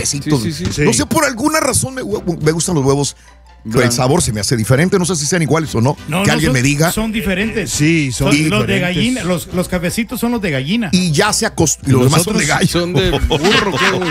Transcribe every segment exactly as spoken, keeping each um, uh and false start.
suavecitos. Sí, sí, sí. No sé, por alguna razón me, me gustan los huevos. Blanco. El sabor se me hace diferente, no sé si sean iguales o no. no que no alguien son, me diga. Son diferentes. Sí, son, son diferentes. Los de gallina, los, los cafecitos son los de gallina. Y ya se acostumbran. Los demás son de gallo. Son de burro,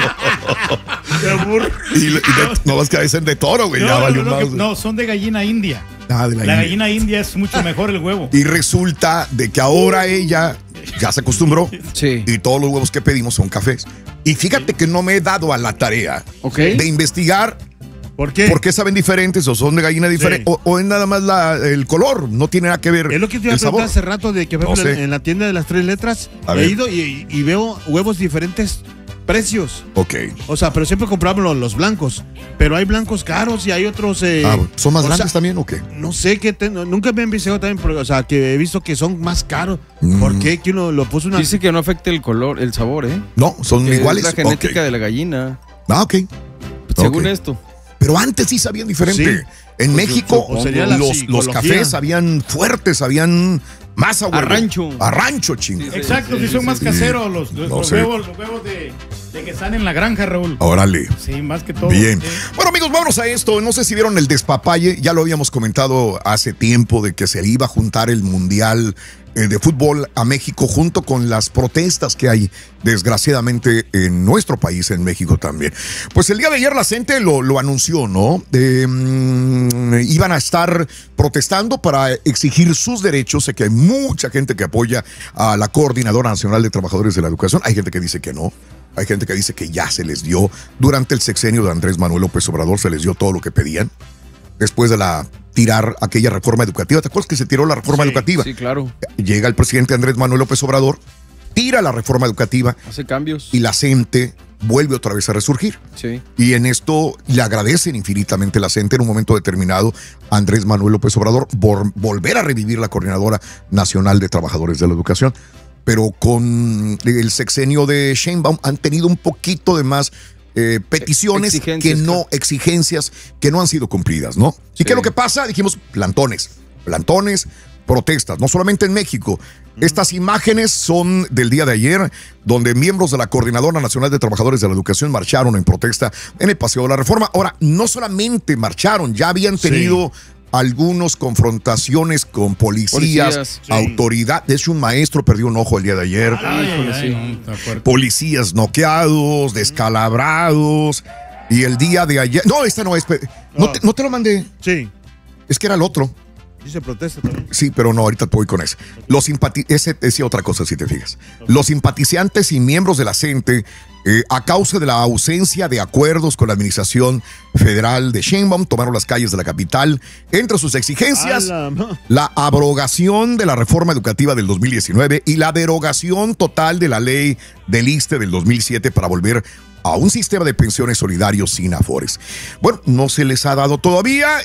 ¿qué, de burro. Y, y de, no vas que dicen de toro, güey. No, ya no, valió no, más. que, no, son de gallina india. Ah, de la, la india. gallina india es mucho mejor el huevo. Y resulta de que ahora ella ya se acostumbró. Sí. Y todos los huevos que pedimos son cafés. Y fíjate que no me he dado a la tarea okay. de investigar. ¿Por qué? ¿Por qué saben diferentes o son de gallina diferente? Sí. O, o es nada más la, el color, no tiene nada que ver. Es lo que te iba a preguntar hace rato de que, por ejemplo, no sé. en la tienda de las tres letras he ido y, y veo huevos diferentes precios. Ok. O sea, pero siempre compramos los, los blancos. Pero hay blancos caros y hay otros. Eh, ah, ¿son más grandes sea, también o qué? No sé, que te, nunca me han investigado también, pero, o sea, que he visto que son más caros. Mm. ¿Por qué? Que uno lo puso una. Dice que no afecta el color, el sabor, ¿eh? No, son que iguales. Es la genética okay. de la gallina. Ah, ok. Según okay. esto. Pero antes sí sabían diferente. Sí. En pues, México pues, los, los cafés sabían fuertes, sabían más a huevo. A rancho. A rancho, ching. Sí, sí, Exacto, sí, sí son sí, más sí. caseros los, los, no los huevos, los huevos de, de que están en la granja, Raúl. Órale. Sí, más que todo. Bien. Sí. Bueno, amigos, vámonos a esto. No sé si vieron el despapalle. Ya lo habíamos comentado hace tiempo de que se iba a juntar el Mundial de Fútbol a México junto con las protestas que hay desgraciadamente en nuestro país, en México también. Pues el día de ayer la gente lo, lo anunció, ¿no? Eh, mmm, iban a estar protestando para exigir sus derechos. Sé que hay mucha gente que apoya a la Coordinadora Nacional de Trabajadores de la Educación. Hay gente que dice que no. Hay gente que dice que ya se les dio. Durante el sexenio de Andrés Manuel López Obrador se les dio todo lo que pedían. Después de la tirar aquella reforma educativa. ¿Te acuerdas que se tiró la reforma sí, educativa? Sí, claro. Llega el presidente Andrés Manuel López Obrador, tira la reforma educativa. Hace cambios. Y la gente vuelve otra vez a resurgir. Sí. Y en esto le agradecen infinitamente la gente en un momento determinado a Andrés Manuel López Obrador por volver a revivir la Coordinadora Nacional de Trabajadores de la Educación. Pero con el sexenio de Sheinbaum han tenido un poquito de más Eh, peticiones que no, exigencias que no han sido cumplidas, ¿no? ¿Y sí. qué es lo que pasa? Dijimos plantones, plantones, protestas, no solamente en México. Mm. Estas imágenes son del día de ayer, donde miembros de la Coordinadora Nacional de Trabajadores de la Educación marcharon en protesta en el Paseo de la Reforma. Ahora, no solamente marcharon, ya habían tenido sí. algunas confrontaciones con policías, policías sí. autoridad. De hecho, un maestro perdió un ojo el día de ayer. Ay, ay, ay, no, policías noqueados, descalabrados. Y el día de ayer. No, esta no es. No te, no te lo mandé. Sí. Es que era el otro. Sí, se protesta también. Sí, pero no, ahorita te voy con ese. Los simpati ese es otra cosa, si te fijas. Los simpatizantes y miembros de la gente, eh, a causa de la ausencia de acuerdos con la administración federal de Sheinbaum, tomaron las calles de la capital. Entre sus exigencias, la, la abrogación de la reforma educativa del dos mil diecinueve y la derogación total de la ley del ISSSTE del dos mil siete para volver a un sistema de pensiones solidarios sin afores. Bueno, no se les ha dado todavía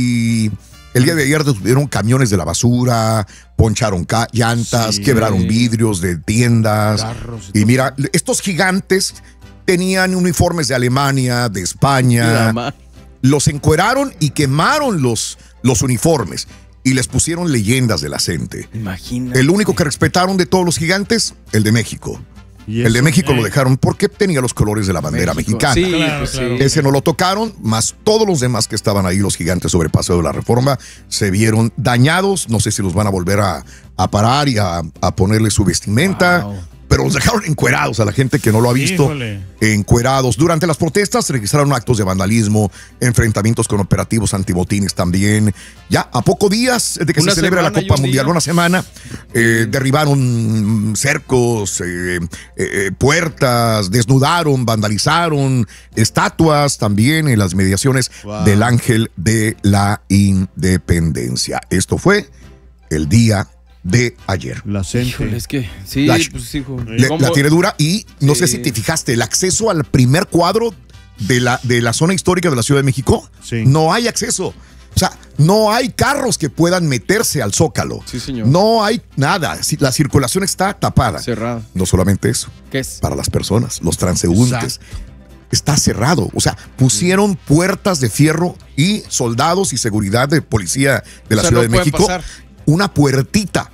y el día de ayer detuvieron camiones de la basura, poncharon llantas, sí. quebraron vidrios de tiendas. Carros y, y mira, estos gigantes tenían uniformes de Alemania, de España. Los encueraron y quemaron los, los uniformes y les pusieron leyendas de la gente. Imagínate. El único que respetaron de todos los gigantes, el de México. El de México eh. lo dejaron porque tenía los colores de la bandera México. mexicana. Sí, claro, claro. Ese no lo tocaron, más todos los demás que estaban ahí, los gigantes sobre Paseo de la Reforma, se vieron dañados. No sé si los van a volver a, a parar y a, a ponerle su vestimenta. Wow. Pero los dejaron encuerados a la gente que no lo ha visto. Híjole. Encuerados. Durante las protestas se registraron actos de vandalismo, enfrentamientos con operativos antibotines también. Ya a pocos días de que una se celebra la Copa Mundial, día. una semana, eh, derribaron cercos, eh, eh, puertas, desnudaron, vandalizaron estatuas también en las mediaciones wow. del Ángel de la Independencia. Esto fue el día de ayer. La gente. Híjole, es que sí, la, pues, hijo. Le, la tiene dura y no sí. sé si te fijaste, el acceso al primer cuadro de la, de la zona histórica de la Ciudad de México, sí. no hay acceso. O sea, no hay carros que puedan meterse al Zócalo. Sí, señor. No hay nada. La circulación está tapada. Cerrada. No solamente eso. ¿Qué es? Para las personas, los transeúntes. Exacto. Está cerrado. O sea, pusieron puertas de fierro y soldados y seguridad de policía de la o sea, Ciudad no de México. Pasar. Una puertita.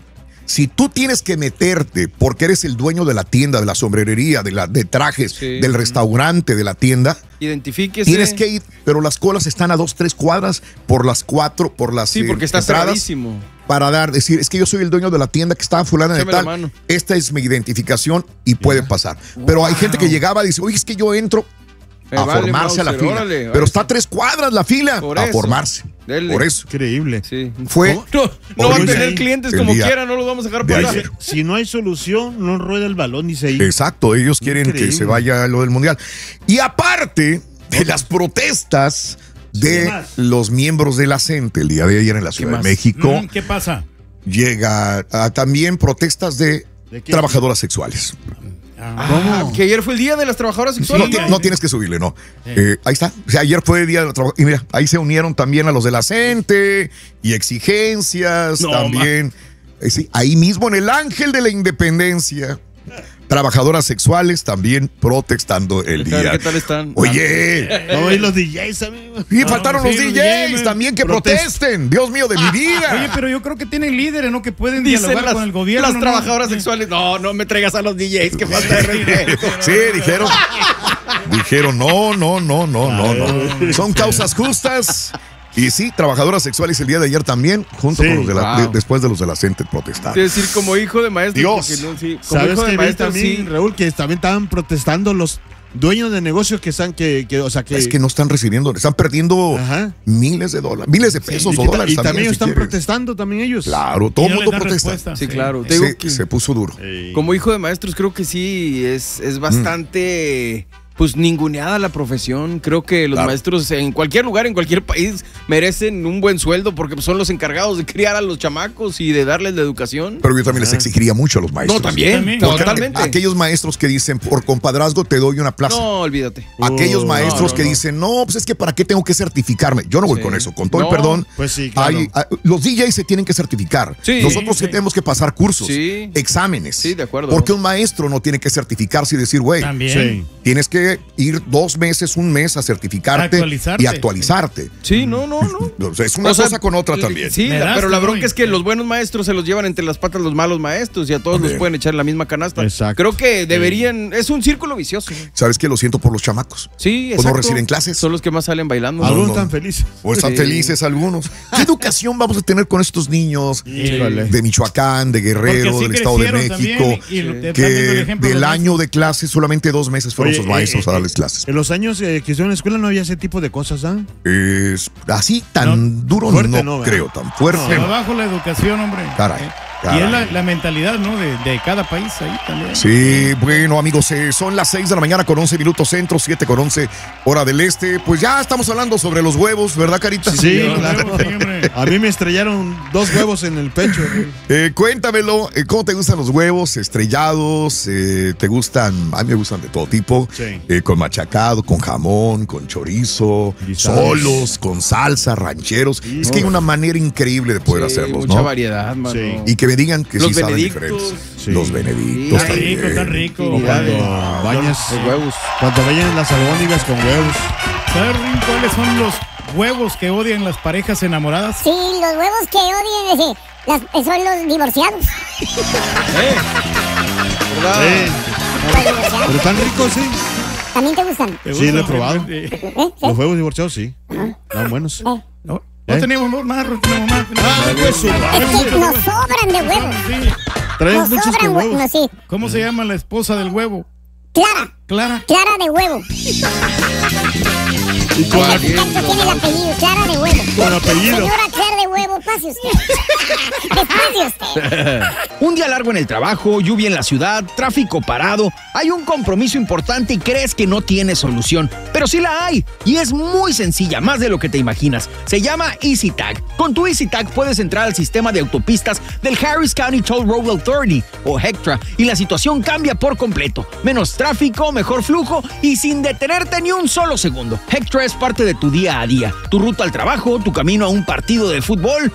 Si tú tienes que meterte porque eres el dueño de la tienda, de la sombrerería, de, la, de trajes, Sí. del restaurante, de la tienda, Identifíquese. tienes que ir, pero las colas están a dos, tres cuadras por las cuatro, por las Sí, porque eh, está entradas, cerradísimo. para dar, decir, es que yo soy el dueño de la tienda que está fulana de Échame la tal, mano. esta es mi identificación y puede pasar. Pero hay gente que llegaba y dice, oye, es que yo entro Me a vale, formarse a la Mauser, fila, órale, pero órale. está a tres cuadras la fila Por a eso. formarse. Dele. Por eso. Increíble. Sí. Fue No, no va a horrible. tener clientes El como día quiera, no los vamos a dejar de pasar. ayer. Si no hay solución, no rueda el balón y se ahí. Exacto, ellos quieren Increíble. que se vaya lo del mundial. Y aparte de las protestas de ¿Qué más? los miembros de la CENTE el día de ayer en la Ciudad de más? México, Mm, ¿Qué pasa? llega a también protestas de, ¿De qué? trabajadoras sexuales. Ah, que ayer fue el día de las trabajadoras No, sexuales. ti- ¿no? no tienes que subirle, no. Eh, ahí está. O sea, ayer fue el día de la trabajo. Y mira, ahí se unieron también a los de la CENTE y exigencias No, también. Eh, sí, ahí mismo en el Ángel de la Independencia. Trabajadoras sexuales también protestando el A ver, día. ¿Qué tal están? Oye, Vamos a ir los D Js, amigo. y No, faltaron sí, los los D Js D Js, también que protest- protesten. Dios mío de mi Oye, vida. pero yo creo que tienen líderes, ¿no? Que pueden Dicen dialogar las, con el gobierno. las ¿no? trabajadoras sexuales. No, no me traigas a los D Js, que falta de respeto. Sí, dijeron. Dijeron, no, no, no, no, no, no. Son causas justas. Y sí, trabajadoras sexuales el día de ayer también, junto Sí, con los de la, wow. de- después de los de la CENTE protestar. Es decir, como hijo de maestro. Dios. porque no, sí, como ¿Sabes hijo de que vi maestro, también, sí. Raúl, que también estaban protestando los dueños de negocios que están, que, que o sea, que... Es que no están recibiendo, están perdiendo Ajá. miles de dólares, miles de pesos y, o que ta- dólares y también también. si están quieres. protestando también ellos. Claro, Y todo el no mundo les dan protesta. respuesta. Sí, claro. Te digo Se, que- se puso duro. Sí. Como hijo de maestros, creo que sí es, es bastante, pues, ninguneada la profesión. Creo que los Claro. maestros en cualquier lugar, en cualquier país, merecen un buen sueldo porque son los encargados de criar a los chamacos y de darles la educación. Pero yo también les exigiría mucho a los maestros. No, también, También. Porque totalmente. aquellos maestros que dicen, por compadrazgo te doy una plaza. No, olvídate. Aquellos Oh, maestros no, no, que no. dicen, no, pues es que para qué tengo que certificarme. Yo no voy Sí. con eso, con todo No, el perdón. pues sí, claro. Hay- ah, los D Js se tienen que certificar. Sí. Nosotros Sí. que tenemos que pasar cursos, Sí. exámenes. Sí, de acuerdo. Porque un maestro no tiene que certificarse y decir, güey, También. Sí. tienes que ir dos meses, un mes a certificarte Actualizarte. y actualizarte. Sí, no, no, no. O sea, es una O sea, cosa con otra también. Sí, Me la- das, pero la te bronca doy. es que los buenos maestros se los llevan entre las patas los malos maestros y a todos También. los pueden echar en la misma canasta. Exacto. Creo que deberían, es un círculo vicioso. ¿Sabes qué? Lo siento por los chamacos. Sí, ¿O exacto. no reciben clases? Son los que más salen bailando. Algunos no. están felices. O están Sí. felices algunos. ¿Qué educación vamos a tener con estos niños Híjole. de Michoacán, de Guerrero, Porque así del Estado de crecieron México? también y lo- te están viendo el Que ejemplo del los año de clases solamente dos meses fueron Oye, sus maestros eh, a eh, darles clases. En los años eh, que estuve en la escuela no había ese tipo de cosas, ¿ah? Es así tan duro Fuerte no, no, creo, ¿verdad? tan fuerte. Se va no. abajo la educación, hombre. Caray, ¿Eh? caray. Y es la, la mentalidad, ¿no? De, de cada país ahí también. Sí, bueno, amigos, eh, son las seis de la mañana con once minutos centro, siete con once hora del este. Pues ya estamos hablando sobre los huevos, ¿verdad, Carita? Sí, los claro. huevos, sí, hombre. A mí me estrellaron dos huevos en el pecho. Eh, cuéntamelo, eh, ¿cómo te gustan los huevos estrellados? Eh, ¿Te gustan? A mí me gustan de todo tipo. Sí. Eh, con machacado, con jamón, con chorizo, Guisados. solos, con salsa, rancheros. Sí, es que hay no. una manera increíble de poder Sí, hacerlos, mucha ¿no? variedad, mano. Sí. Y que me digan que Los sí saben benedictos. diferentes. Sí. Los benedictos Sí, Tan también. rico, tan rico. O cuando bañas, Los huevos. cuando bañan las albóndigas con huevos. ¿Sabes, Rin, cuáles son los huevos que odian las parejas enamoradas? Sí, los huevos que odian ese, las, son los divorciados. ¿Verdad? Sí. Los divorciados. Pero están ricos, sí. ¿También te gustan? ¿Te Sí, lo he gustan? probado. Eh, ¿Eh? ¿Sí? Los huevos divorciados, sí. Están buenos. Eh. No, no ¿Eh? tenemos más, no tenemos más. Ah, pues, su- Es que nos sobran de huevos. Sí. Traen Nos muchos sobran con huevos. huevos. No, sí. ¿Cómo se llama la esposa del huevo? Clara. Clara. Clara de huevo. Y con, Ah, a- bien. Exacto, tiene el apellido. Clara de huevo. con apellido. Señora Clara de huevo, pase usted. Después de usted. Un día largo en el trabajo, lluvia en la ciudad, tráfico parado, hay un compromiso importante y crees que no tiene solución, pero sí la hay y es muy sencilla, más de lo que te imaginas. Se llama EasyTag. Con tu EasyTag puedes entrar al sistema de autopistas del Harris County Toll Road Authority o HECTRA y la situación cambia por completo. Menos tráfico, mejor flujo y sin detenerte ni un solo segundo. HECTRA es parte de tu día a día, tu ruta al trabajo, tu camino a un partido de fútbol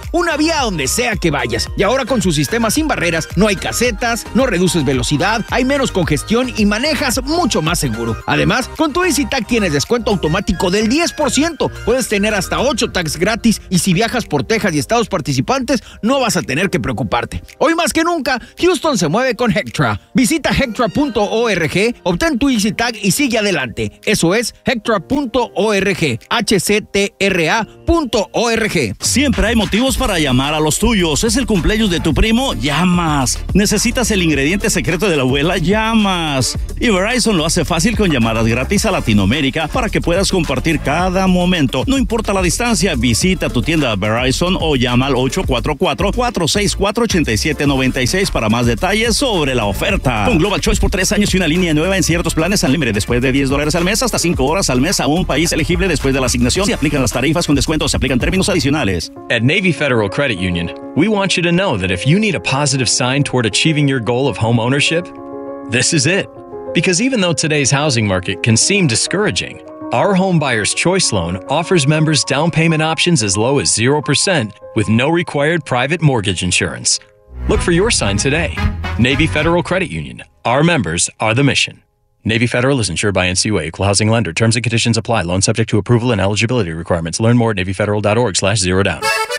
una vía a donde sea que vayas. Y ahora con su sistema sin barreras, no hay casetas, no reduces velocidad, hay menos congestión y manejas mucho más seguro. Además, con tu EasyTag tienes descuento automático del diez por ciento. Puedes tener hasta ocho tags gratis y si viajas por Texas y estados participantes, no vas a tener que preocuparte. Hoy más que nunca, Houston se mueve con Hectra. Visita hectra punto org, obtén tu EasyTag y sigue adelante. Eso es hectra punto org, H C T R A punto org. Siempre hay motivos para llamar a los tuyos. ¿Es el cumpleaños de tu primo? Llamas. ¿Necesitas el ingrediente secreto de la abuela? Llamas. Y Verizon lo hace fácil con llamadas gratis a Latinoamérica para que puedas compartir cada momento. No importa la distancia, visita tu tienda Verizon o llama al ocho cuatro cuatro, cuatro seis cuatro, ocho siete nueve seis para más detalles sobre la oferta. Con Global Choice por tres años y una línea nueva en ciertos planes al límite después de diez dólares al mes hasta cinco horas al mes a un país elegible después de la asignación. Se aplican las tarifas con descuentos, se aplican términos adicionales. At Navy Federal Credit Union, we want you to know that if you need a positive sign toward achieving your goal of home ownership, this is it. Because even though today's housing market can seem discouraging, our Home Buyer's Choice Loan offers members down payment options as low as zero percent with no required private mortgage insurance. Look for your sign today. Navy Federal Credit Union. Our members are the mission. Navy Federal is insured by N C U A, Equal Housing Lender. Terms and conditions apply. Loan subject to approval and eligibility requirements. Learn more at navy federal dot org slash zero down.